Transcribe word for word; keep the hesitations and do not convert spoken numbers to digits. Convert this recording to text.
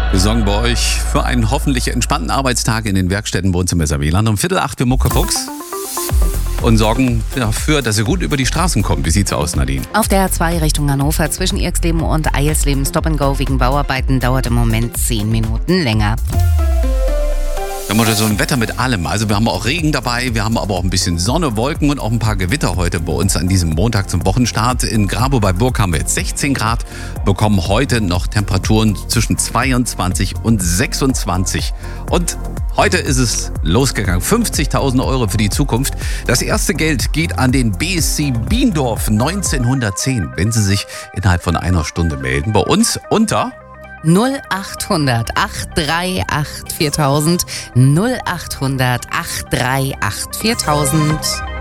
Wir sorgen bei euch für einen hoffentlich entspannten Arbeitstag in den Werkstätten bei uns im S R W-Land. Um Viertel acht für Muckefuchs. Und sorgen dafür, dass ihr gut über die Straßen kommt. Wie sieht's aus, Nadine? Auf der A zwei Richtung Hannover zwischen Irxleben und Eilsleben Stop and Go wegen Bauarbeiten dauert im Moment zehn Minuten länger. Wir haben heute so ein Wetter mit allem. Also wir haben auch Regen dabei, wir haben aber auch ein bisschen Sonne, Wolken und auch ein paar Gewitter heute bei uns an diesem Montag zum Wochenstart. In Grabow bei Burg haben wir jetzt sechzehn Grad, bekommen heute noch Temperaturen zwischen zweiundzwanzig und sechsundzwanzig. Und heute ist es losgegangen. fünfzigtausend Euro für die Zukunft. Das erste Geld geht an den B S C Biendorf neunzehnhundertzehn, wenn Sie sich innerhalb von einer Stunde melden. Bei uns unter null achthundert acht drei acht viertausend, null achthundert acht drei acht viertausend.